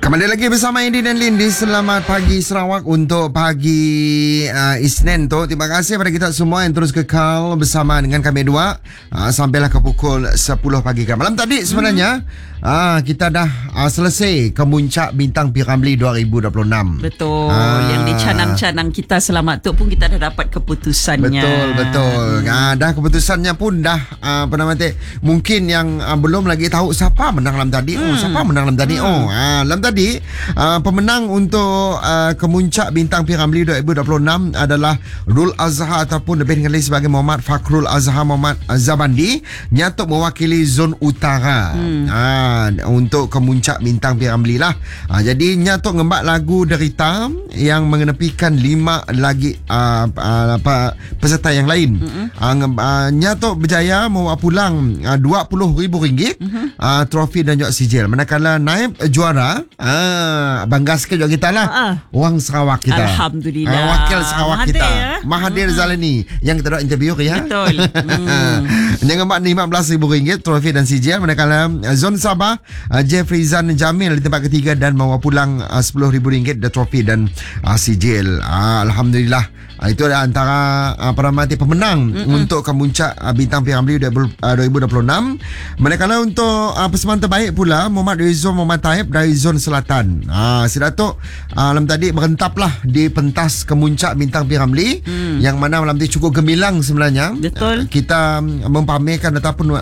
Kembali lagi bersama Indi dan Lin di Selamat Pagi Sarawak untuk pagi Isnin tu. Terima kasih kepada kita semua yang terus kekal bersama dengan kami dua sampailah ke pukul 10 pagi. Malam tadi sebenarnya kita dah selesai kemuncak Bintang P. Ramlee 2026. Betul. Yang dicanang-canang kita selamat tu pun kita dah dapat keputusannya. Betul. Dah keputusannya pun dah mungkin yang belum lagi tahu siapa menang malam tadi. Siapa menang malam tadi? Malam tadi pemenang untuk kemuncak Bintang P. Ramlee 2026 adalah Rul Azhar ataupun lebih dikenali sebagai Muhammad Fakhrul Azhar Muhammad Zabandi, nyatuk mewakili zon utara untuk kemuncak Bintang P. Ramlee lah. Jadi nyatuk ngembak lagu Derita yang mengenepikan 5 lagi peserta yang lain. Nyatuk berjaya membawa pulang RM20,000 trofi dan juga sijil. Manakala naib juara, bangga sikit juga kita lah. Orang Sarawak kita. Alhamdulillah. Wakil Sarawak Mahathir, kita. Mahathir Zalani yang kita dah interview ya. Betul. Yang ngembak RM15,000 trofi dan sijil. Manakala zon Sabah, Jeffrey Zan Jamil di tempat ketiga dan membawa pulang RM10,000 trofi dan sijil. Alhamdulillah. Itu adalah antara peramati pemenang untuk kemuncak Bintang P. Ramlee 2026. Manakala untuk persembahan terbaik pula Muhammad Rizwan Muhammad Taib dari zon selatan. Si Datuk malam tadi berentaplah di pentas kemuncak Bintang P. Ramlee yang mana malam tadi cukup gemilang sebenarnya. Betul. Kita mempamerkan ataupun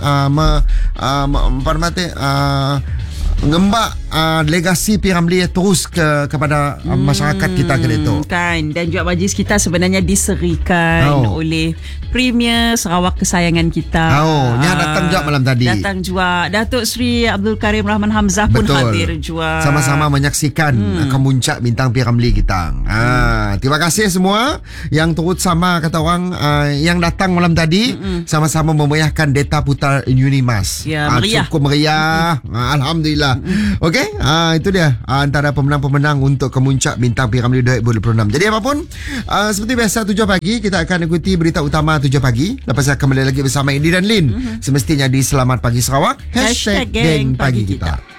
ngembak legasi P. Ramlee terus kepada masyarakat kita itu. Kan. Dan juga majlis kita sebenarnya diserikan oleh Premier Sarawak kesayangan kita. Dia datang juga malam tadi. Datang juga. Datuk Seri Abdul Karim Rahman Hamzah pun hadir juga. Sama-sama menyaksikan kemuncak Bintang P. Ramlee kita. Terima kasih semua yang turut sama kata orang yang datang malam tadi sama-sama memeriahkan Deta Putar Unimas. Ya, meriah. Cukup meriah. Alhamdulillah. Okey, itu dia antara pemenang-pemenang untuk kemuncak Bintang P. Ramlee 2026. Jadi apapun, seperti biasa 7 pagi kita akan ikuti berita utama 7 pagi. Lepas saya kembali lagi bersama Indi dan Lin. Semestinya di Selamat Pagi Sarawak. #Geng Pagi Kita.